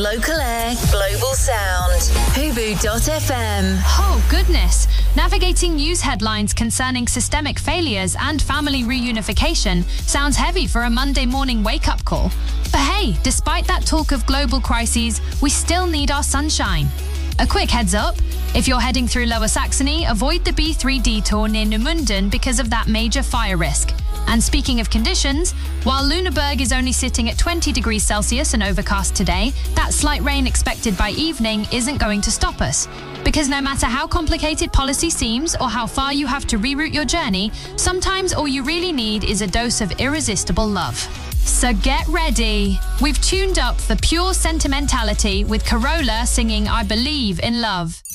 Local air, global sound. Hubu.fm. Oh, goodness. Navigating news headlines concerning systemic failures and family reunification sounds heavy for a Monday morning wake-up call. But hey, despite that talk of global crises, we still need our sunshine. A quick heads up, if you're heading through Lower Saxony, avoid the B3 detour near Neumunden because of that major fire risk. And speaking of conditions, while Lüneburg is only sitting at 20 degrees Celsius and overcast today, that slight rain expected by evening isn't going to stop us. Because no matter how complicated policy seems or how far you have to reroute your journey, sometimes all you really need is a dose of irresistible love. So get ready. We've tuned up for pure sentimentality with Carola singing I Believe in Love.